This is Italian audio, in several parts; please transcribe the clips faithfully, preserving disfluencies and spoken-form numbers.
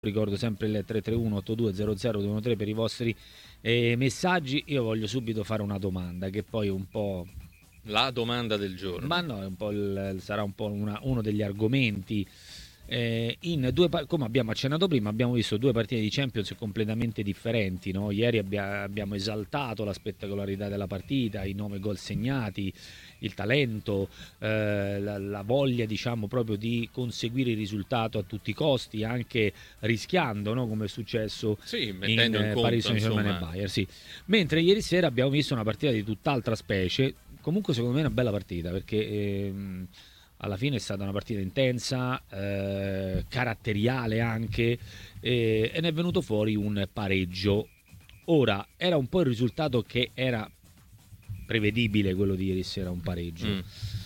ricordo sempre il tre tre uno otto due zero zero due uno tre per i vostri eh, messaggi. Io voglio subito fare una domanda che poi è un po'... La domanda del giorno. Ma no, è un po' il, sarà un po' una, uno degli argomenti. Eh, in due, come abbiamo accennato prima, abbiamo visto due partite di Champions completamente differenti, no? Ieri abbia, abbiamo esaltato la spettacolarità della partita, i nove gol segnati, il talento, eh, la, la voglia, diciamo, proprio di conseguire il risultato a tutti i costi, anche rischiando, no? Come è successo sì, in, in conto, Paris Saint-Germain e Bayern. Sì. Mentre ieri sera abbiamo visto una partita di tutt'altra specie. Comunque secondo me è una bella partita perché ehm, alla fine è stata una partita intensa, eh, caratteriale anche, eh, e ne è venuto fuori un pareggio. Ora, era un po' il risultato che era prevedibile, quello di ieri sera, un pareggio. Mm.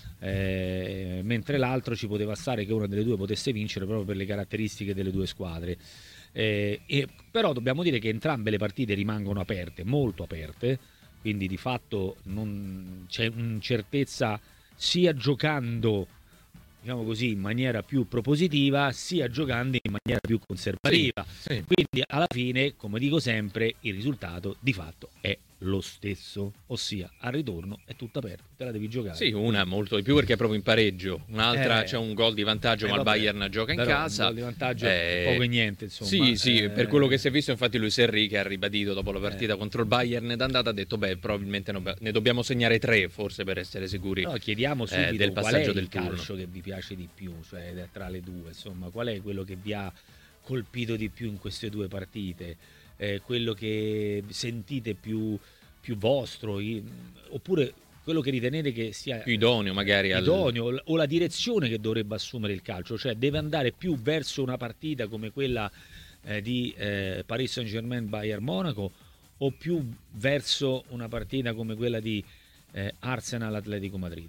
Eh, mentre l'altro ci poteva stare che una delle due potesse vincere proprio per le caratteristiche delle due squadre. Eh, e, però dobbiamo dire che entrambe le partite rimangono aperte, molto aperte, quindi di fatto non c'è un'incertezza sia giocando, diciamo così, in maniera più propositiva, sia giocando in maniera più conservativa. Sì, sì. Quindi alla fine, come dico sempre, il risultato di fatto è lo stesso, ossia al ritorno è tutto aperto, te la devi giocare. Sì, una molto di più perché è proprio in pareggio, un'altra eh, c'è un gol di vantaggio, eh, ma vabbè, il Bayern gioca in casa. Un gol di vantaggio eh, poco e niente, insomma. Sì, sì, eh, per quello che si è visto, infatti Luis Enrique ha ribadito dopo la partita eh, contro il Bayern d'andata, ha detto beh, probabilmente ne dobbiamo segnare tre, forse, per essere sicuri. No, chiediamo subito eh, del passaggio qual è del il turno. calcio che vi piace di più, cioè tra le due, insomma, qual è quello che vi ha colpito di più in queste due partite, eh, quello che sentite più più vostro, oppure quello che ritenete che sia più idoneo magari idoneo al... o la direzione che dovrebbe assumere il calcio, cioè deve andare più verso una partita come quella eh, di eh, Paris Saint-Germain Bayern Monaco o più verso una partita come quella di eh, Arsenal Atletico Madrid?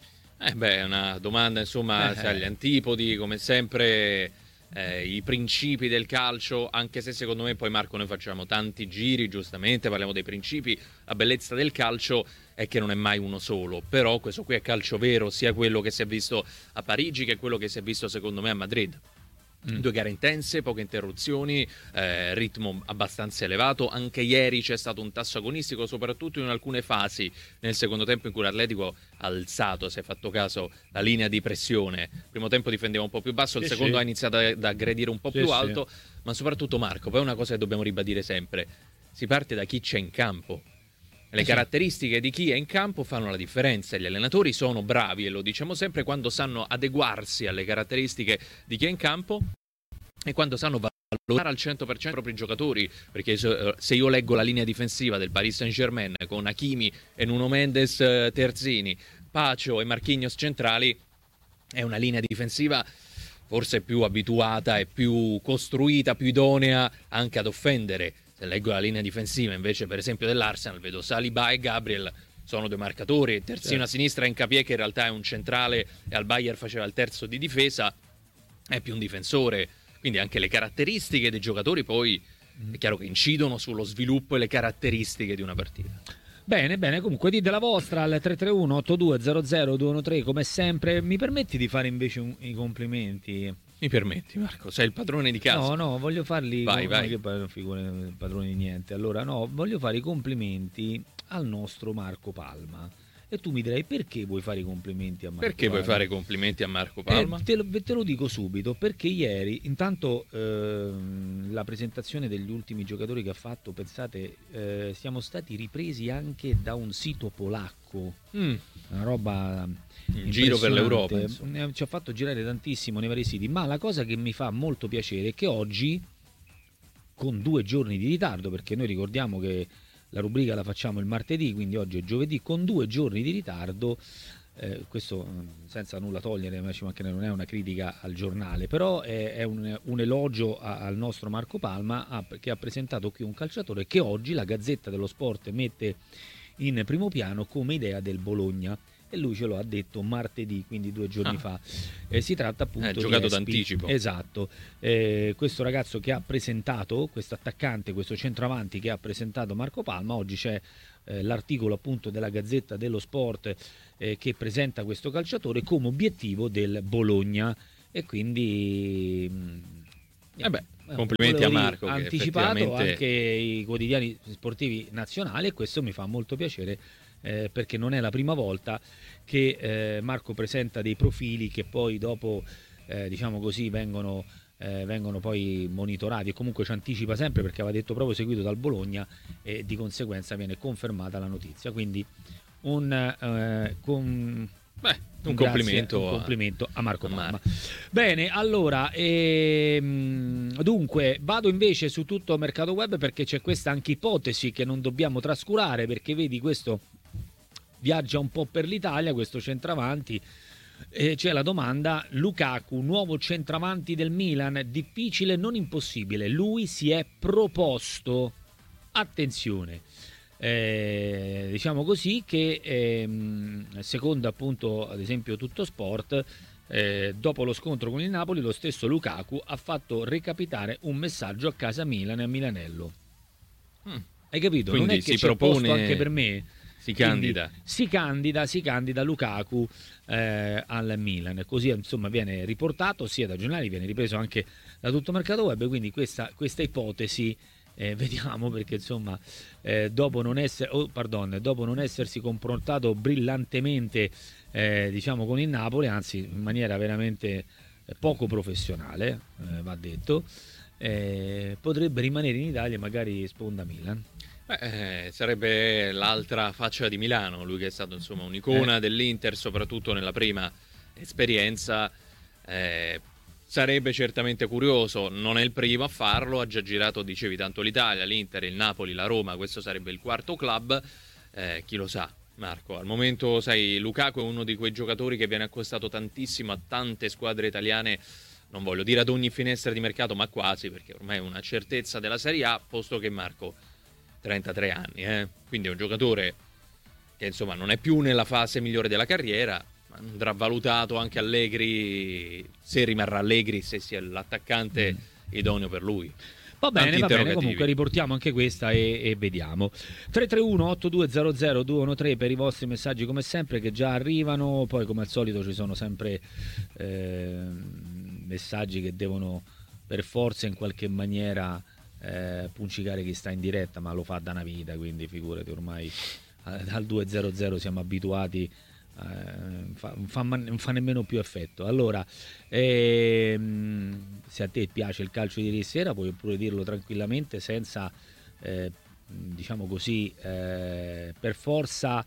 Eh beh, è una domanda, insomma, eh, agli antipodi, come sempre. Eh, i principi del calcio, anche se secondo me poi, Marco, noi facciamo tanti giri, giustamente parliamo dei principi, la bellezza del calcio è che non è mai uno solo, però questo qui è calcio vero, sia quello che si è visto a Parigi che quello che si è visto secondo me a Madrid. Mm. Due gare intense, poche interruzioni, eh, ritmo abbastanza elevato. Anche ieri c'è stato un tasso agonistico, soprattutto in alcune fasi nel secondo tempo in cui l'Atletico ha alzato, si è fatto caso, la linea di pressione. Il primo tempo difendeva un po' più basso, il sì, secondo sì. ha iniziato ad aggredire un po' sì, più alto, sì. Ma soprattutto, Marco, poi è una cosa che dobbiamo ribadire sempre: si parte da chi c'è in campo. Le caratteristiche di chi è in campo fanno la differenza. Gli allenatori sono bravi, e lo diciamo sempre, quando sanno adeguarsi alle caratteristiche di chi è in campo e quando sanno valorizzare al cento per cento i propri giocatori, perché se io leggo la linea difensiva del Paris Saint-Germain con Hakimi e Nuno Mendes terzini, Pacio e Marquinhos centrali, è una linea difensiva forse più abituata e più costruita, più idonea anche ad offendere. Se leggo la linea difensiva invece, per esempio, dell'Arsenal, vedo Saliba e Gabriel, sono due marcatori, terzino certo. a sinistra Hincapié, che in realtà è un centrale e al Bayern faceva il terzo di difesa, è più un difensore. Quindi anche le caratteristiche dei giocatori poi è chiaro che incidono sullo sviluppo e le caratteristiche di una partita. Bene, bene, comunque dite la vostra al tre tre uno otto due zero zero due uno tre come sempre. Mi permetti di fare invece un, i complimenti? Mi permetti, Marco? Sei il padrone di casa. No, no, voglio farli. Vai, con... vai. Che poi non figura il padrone di niente. Allora, no, voglio fare i complimenti al nostro Marco Palma. E tu mi direi: perché vuoi fare i complimenti a Marco perché Palma? Perché vuoi fare i complimenti a Marco Palma? Eh, te, lo, te lo dico subito, perché ieri, intanto ehm, la presentazione degli ultimi giocatori che ha fatto, pensate, eh, siamo stati ripresi anche da un sito polacco, mm. una roba in giro per l'Europa, insomma. Ci ha fatto girare tantissimo nei vari siti, ma la cosa che mi fa molto piacere è che oggi, con due giorni di ritardo, perché noi ricordiamo che la rubrica la facciamo il martedì, quindi oggi è giovedì, con due giorni di ritardo, eh, questo senza nulla togliere, ma ci mancherebbe, non è una critica al giornale, però è, è un, un elogio a, al nostro Marco Palma, a, che ha presentato qui un calciatore che oggi la Gazzetta dello Sport mette in primo piano come idea del Bologna. E lui ce lo ha detto martedì, quindi due giorni ah. fa. Eh, si tratta appunto eh, di giocato Espi. d'anticipo. Esatto. Eh, questo ragazzo che ha presentato, questo attaccante, questo centravanti che ha presentato Marco Palma, oggi c'è eh, l'articolo appunto della Gazzetta dello Sport eh, che presenta questo calciatore come obiettivo del Bologna. E quindi... Mh, Eh beh, complimenti a Marco. Ha anticipato effettivamente... anche i quotidiani sportivi nazionali, e questo mi fa molto piacere, eh, perché non è la prima volta che eh, Marco presenta dei profili che poi dopo, eh, diciamo così, vengono... Eh, vengono poi monitorati, e comunque ci anticipa sempre, perché aveva detto proprio seguito dal Bologna, e di conseguenza viene confermata la notizia. Quindi un, eh, con, Beh, un, un, complimento, grazie, un complimento a Marco a Palma. Marco. Bene, allora ehm, dunque vado invece su tutto il mercato web, perché c'è questa anche ipotesi che non dobbiamo trascurare, perché vedi, questo viaggia un po' per l'Italia, questo centravanti. Eh, c'è la domanda: Lukaku, nuovo centravanti del Milan, difficile non impossibile, lui si è proposto, attenzione, eh, diciamo così che ehm, secondo appunto ad esempio Tutto Sport, eh, dopo lo scontro con il Napoli lo stesso Lukaku ha fatto recapitare un messaggio a casa Milan e a Milanello. mm. Hai capito? Quindi non è che si c'è propone... posto anche per me. Si candida. Quindi, si candida, si candida Lukaku eh, al Milan. Così insomma viene riportato sia da giornali, viene ripreso anche da tutto il mercato web. Quindi questa, questa ipotesi, eh, vediamo, perché insomma eh, dopo non essere, oh, pardon, dopo non essersi confrontato brillantemente eh, diciamo con il Napoli, anzi in maniera veramente poco professionale, eh, va detto, eh, potrebbe rimanere in Italia e magari sponda Milan. Beh, sarebbe l'altra faccia di Milano, lui che è stato insomma un'icona eh. dell'Inter, soprattutto nella prima esperienza. Eh, sarebbe certamente curioso, non è il primo a farlo, ha già girato, dicevi, tanto l'Italia, l'Inter, il Napoli, la Roma, questo sarebbe il quarto club, eh, chi lo sa, Marco. Al momento, sai, Lukaku è uno di quei giocatori che viene accostato tantissimo a tante squadre italiane, non voglio dire ad ogni finestra di mercato, ma quasi, perché ormai è una certezza della Serie A, posto che Marco trentatré anni, eh? Quindi è un giocatore che insomma non è più nella fase migliore della carriera, ma andrà valutato anche Allegri, se rimarrà Allegri, se sia l'attaccante mm. idoneo per lui. Va bene, va bene, comunque riportiamo anche questa e, e vediamo. tre tre uno otto due zero zero due uno tre per i vostri messaggi come sempre, che già arrivano. Poi come al solito ci sono sempre eh, messaggi che devono per forza in qualche maniera Eh, puncicare chi sta in diretta, ma lo fa da una vita, quindi figurati, ormai eh, al due zero zero siamo abituati, eh, fa, fa, non fa nemmeno più effetto. Allora ehm, se a te piace il calcio di ieri sera puoi pure dirlo tranquillamente, senza eh, diciamo così eh, per forza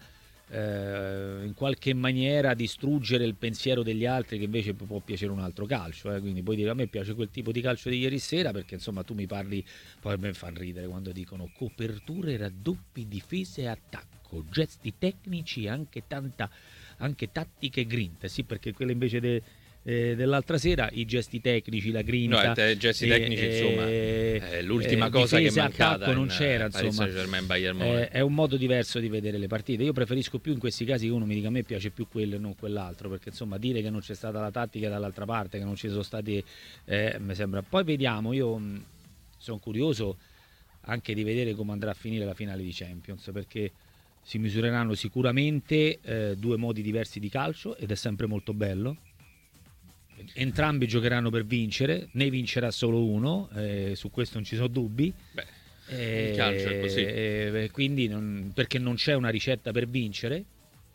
Eh, in qualche maniera distruggere il pensiero degli altri, che invece può piacere un altro calcio, eh? Quindi puoi dire: a me piace quel tipo di calcio di ieri sera, perché insomma tu mi parli, poi a me fa ridere quando dicono coperture, raddoppi, difese e attacco, gesti tecnici, anche tanta anche tattiche grinta, sì, perché quelle invece de, eh, dell'altra sera, i gesti tecnici, la grinta, no, te, gesti tecnici, eh, insomma eh, l'ultima eh, cosa che è mancata non c'era, Paris insomma, Saint-Germain, Bayern eh, è un modo diverso di vedere le partite. Io preferisco più in questi casi che uno mi dica: a me piace più quello e non quell'altro, perché insomma dire che non c'è stata la tattica dall'altra parte, che non ci sono stati eh, mi sembra. Poi vediamo, io mh, sono curioso anche di vedere come andrà a finire la finale di Champions, perché si misureranno sicuramente eh, due modi diversi di calcio, ed è sempre molto bello. Entrambi giocheranno per vincere, ne vincerà solo uno, eh, su questo non ci sono dubbi. Beh, eh, il calcio è così. Eh, quindi non, perché non c'è una ricetta per vincere.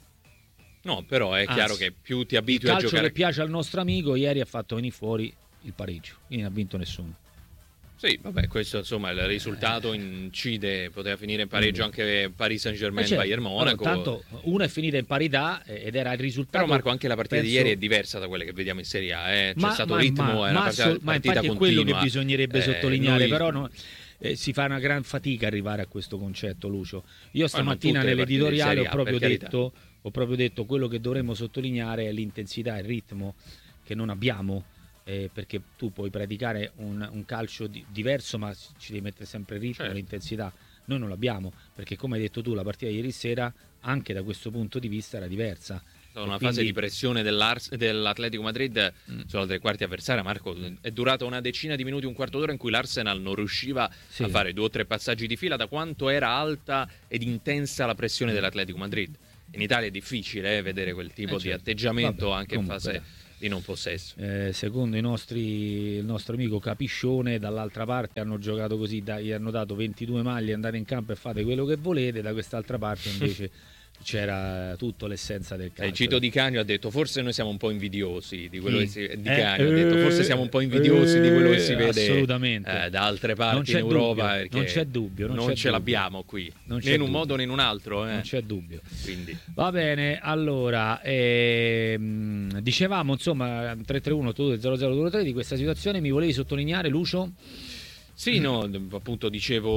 No, però è chiaro Anzi, che più ti abitui a giocare. Il calcio che piace al nostro amico ieri ha fatto venire fuori il pareggio, quindi non ha vinto nessuno. Sì, vabbè, questo insomma il risultato incide, poteva finire in pareggio anche Paris Saint-Germain, certo, Bayern Monaco. Tanto una è finita in parità ed era il risultato. Però Marco, anche la partita penso... di ieri è diversa da quelle che vediamo in Serie A, eh. C'è ma, stato ma, ritmo, ma, è una partita, so, partita ma infatti continua. È quello che bisognerebbe eh, sottolineare, noi... però no, eh, si fa una gran fatica arrivare a questo concetto, Lucio. Io stamattina nell'editoriale ho proprio detto, ho proprio detto quello che dovremmo sottolineare è l'intensità, il ritmo che non abbiamo. Eh, perché tu puoi praticare un, un calcio di, diverso, ma ci devi mettere sempre il ritmo, certo, l'intensità. Noi non l'abbiamo, perché come hai detto tu, la partita di ieri sera anche da questo punto di vista era diversa. Una quindi... fase di pressione dell'Atletico Madrid mm. sulla tre quarti avversaria, Marco, è durata una decina di minuti, un quarto d'ora in cui l'Arsenal non riusciva sì. a fare due o tre passaggi di fila, da quanto era alta ed intensa la pressione dell'Atletico Madrid. In Italia è difficile eh, vedere quel tipo eh, certo. di atteggiamento. Vabbè, anche comunque, in fase di non possesso. Eh, secondo i nostri, il nostro amico Capiscione, dall'altra parte hanno giocato così, da, gli hanno dato ventidue maglie, andate in campo e fate quello che volete, da quest'altra parte invece c'era tutta l'essenza del calcio. Il Cito Di Canio ha detto forse noi siamo un po' invidiosi di quello sì. che si Di eh, Canio ha detto forse siamo un po' invidiosi eh, di quello che si vede assolutamente. Eh, da altre parti in Europa, dubbio, non c'è dubbio, non, non c'è ce dubbio. l'abbiamo qui, non né in un modo né in un altro, eh. non c'è dubbio. Quindi. Va bene, allora ehm, dicevamo insomma tre tre uno otto due zero zero due tre di questa situazione. Mi volevi sottolineare, Lucio? Sì, no, appunto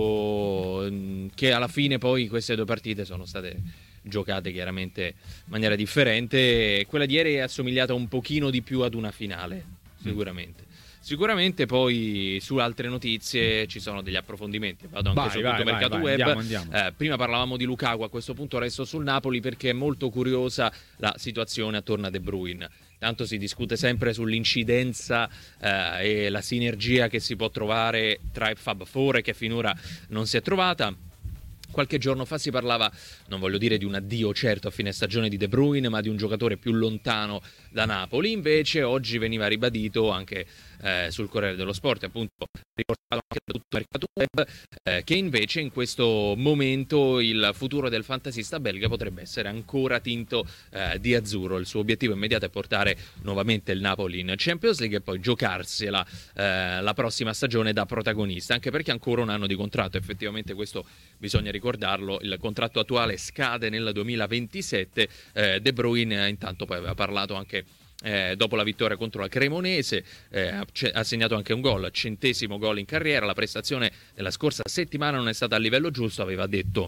dicevo che alla fine poi queste due partite sono state giocate chiaramente in maniera differente. Quella di ieri è assomigliata un pochino di più ad una finale, sicuramente. Sicuramente poi su altre notizie ci sono degli approfondimenti. Vado anche vai, sul vai, punto vai, mercato vai, web. andiamo, andiamo. Eh, prima parlavamo di Lukaku, a questo punto resto sul Napoli perché è molto curiosa la situazione attorno a De Bruyne. Tanto si discute sempre sull'incidenza eh, e la sinergia che si può trovare tra Fab Four, che finora non si è trovata. Qualche giorno fa si parlava, non voglio dire di un addio certo a fine stagione di De Bruyne, ma di un giocatore più lontano da Napoli. Invece oggi veniva ribadito anche eh, sul Corriere dello Sport, appunto riportato anche da tutto il mercato web, eh, che invece in questo momento il futuro del fantasista belga potrebbe essere ancora tinto eh, di azzurro. Il suo obiettivo immediato è portare nuovamente il Napoli in Champions League e poi giocarsela eh, la prossima stagione da protagonista, anche perché ancora un anno di contratto. Effettivamente questo bisogna ricordarlo, il contratto attuale scade nel duemilaventisette. eh, De Bruyne intanto poi aveva parlato anche Eh, dopo la vittoria contro la Cremonese, eh, ha segnato anche un gol, centesimo gol in carriera. La prestazione della scorsa settimana non è stata a livello giusto, aveva detto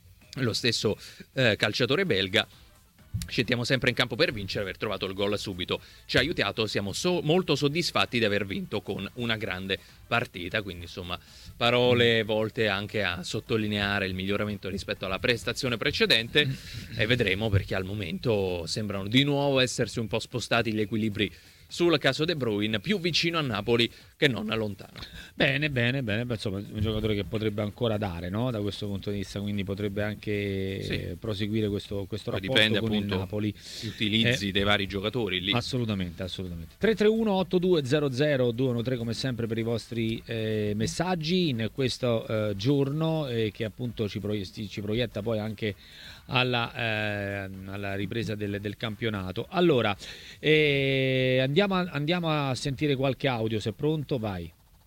lo stesso eh, calciatore belga. Scettiamo sempre in campo per vincere, aver trovato il gol subito ci ha aiutato, siamo so- molto soddisfatti di aver vinto con una grande partita. Quindi insomma parole volte anche a sottolineare il miglioramento rispetto alla prestazione precedente, e vedremo, perché al momento sembrano di nuovo essersi un po' spostati gli equilibri sul caso De Bruyne, più vicino a Napoli che non lontano. Bene, bene, bene. Beh, insomma, un giocatore che potrebbe ancora dare, no? Da questo punto di vista, quindi potrebbe anche sì. proseguire questo, questo rapporto dipende, con appunto, il Napoli. Gli utilizzi eh, dei vari giocatori lì. Assolutamente, assolutamente. tre tre uno otto due zero zero due uno tre come sempre per i vostri eh, messaggi in questo eh, giorno eh, che appunto ci, proiett- ci proietta poi anche alla, eh, alla ripresa del, del campionato. Allora, eh, andiamo, a, andiamo a sentire qualche audio, se è pronto, vai.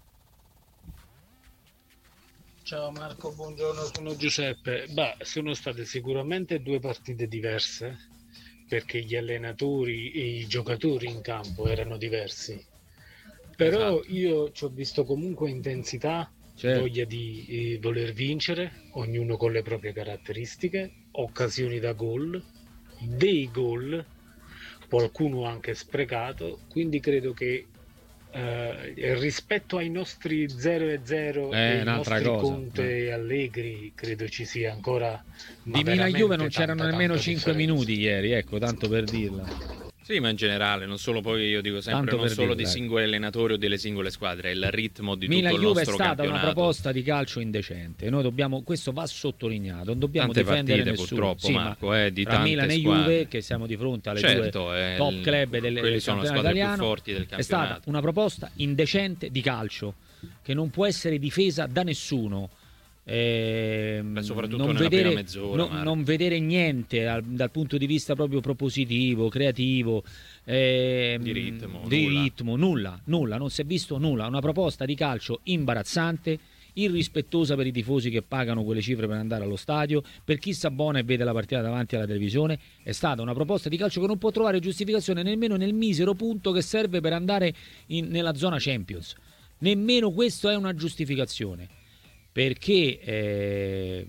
Ciao Marco, buongiorno, sono Giuseppe. Bah, sono state sicuramente due partite diverse, perché gli allenatori e i giocatori in campo erano diversi. Però esatto. Io ci ho visto comunque intensità, certo. Voglia di eh, voler vincere, ognuno con le proprie caratteristiche, occasioni da gol, dei gol, qualcuno anche sprecato, quindi credo che eh, rispetto ai nostri zero e zero eh, e ai nostri cosa. Conte eh. e Allegri, credo ci sia ancora di Milan-Juve non c'erano nemmeno cinque minuti ieri, ecco, tanto per dirla. Sì, ma in generale, non solo, poi io dico sempre, Tanto non solo dirla, dei singoli allenatori o delle singole squadre, è il ritmo di Milan tutto il nostro campionato. Milan-Juve è stata campionato. una proposta di calcio indecente, noi dobbiamo, questo va sottolineato, non dobbiamo tante difendere partite, nessuno. purtroppo, sì, Marco, eh, di tra tante Milan e squadre. Juve, che siamo di fronte alle certo, due top club del, del sono campionato le italiano, più forti del campionato. È stata una proposta indecente di calcio che non può essere difesa da nessuno. Eh, Beh, soprattutto non, nella vedere, prima mezz'ora, no, non vedere niente al, dal punto di vista proprio propositivo, creativo, eh, di ritmo, di nulla. ritmo nulla, nulla, non si è visto nulla. Una proposta di calcio imbarazzante, irrispettosa per i tifosi che pagano quelle cifre per andare allo stadio, per chi s'abbona e vede la partita davanti alla televisione. È stata una proposta di calcio che non può trovare giustificazione nemmeno nel misero punto che serve per andare in, nella zona Champions. Nemmeno questo è una giustificazione. Perché eh,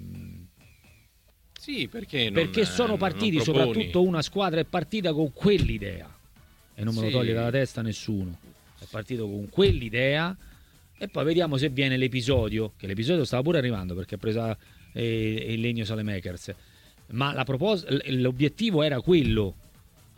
sì, perché, non, perché sono partiti, soprattutto una squadra è partita con quell'idea e non me lo sì. toglie dalla testa nessuno, è partito con quell'idea e poi vediamo se viene l'episodio, che l'episodio stava pure arrivando perché ha preso eh, il Legno Salemakers, ma la propos- l'obiettivo era quello,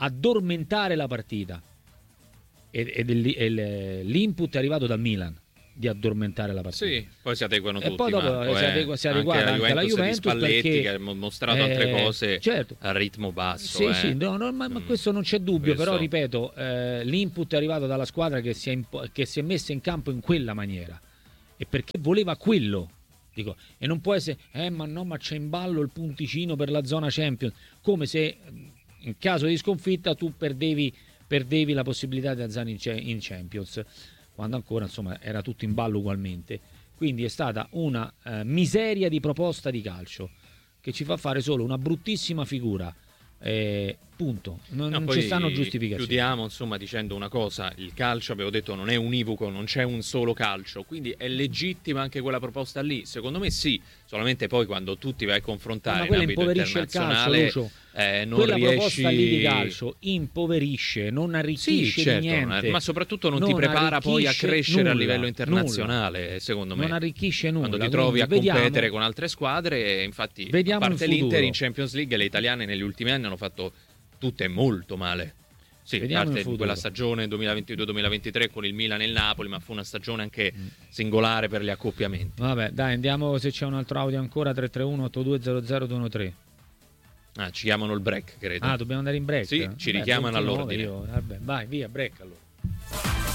addormentare la partita e, e l'input è arrivato dal Milan. di addormentare la partita. Sì, poi si adeguano tutti. E poi dopo Marco, si eh. adegua, si adegua anche, anche alla Juventus di Spalletti, perché, che ha mostrato eh, altre cose certo. a ritmo basso. Sì, eh. sì, no, no, ma, ma questo non c'è dubbio, questo... però ripeto, eh, l'input è arrivato dalla squadra che si, è impo- che si è messa in campo in quella maniera e perché voleva quello. Dico, e non può essere, eh ma no, ma c'è in ballo il punticino per la zona Champions, come se in caso di sconfitta tu perdevi, perdevi la possibilità di andare in, in Champions, quando ancora insomma era tutto in ballo ugualmente. Quindi è stata una eh, miseria di proposta di calcio che ci fa fare solo una bruttissima figura. Eh, punto, non, no, non ci stanno giustificazioni. Chiudiamo insomma dicendo una cosa: il calcio, avevo detto, non è univoco, non c'è un solo calcio, quindi è legittima anche quella proposta lì, secondo me sì, solamente poi quando tu ti vai a confrontare ma quella in ambito impoverisce il calcio, internazionale, Lucio. eh, non quella riesci... proposta lì di calcio impoverisce, non arricchisce sì, certo, di niente, ma soprattutto non, non ti prepara poi a crescere nulla, a livello internazionale, nulla. secondo me non arricchisce nulla, quando ti trovi a vediamo, competere con altre squadre. Infatti, vediamo a parte in l'Inter futuro. in Champions League, le italiane negli ultimi anni hanno fatto tutte molto male. Sì, a parte quella stagione duemilaventidue duemilaventitré con il Milan e il Napoli, ma fu una stagione anche mm. singolare per gli accoppiamenti. Vabbè, dai, andiamo, se c'è un altro audio ancora. Tre tre uno otto due zero zero due uno tre. Ah, ci chiamano il break, credo. Ah, dobbiamo andare in break? Sì, ci richiamano all'ordine. Io, vabbè, vai, via, break allora.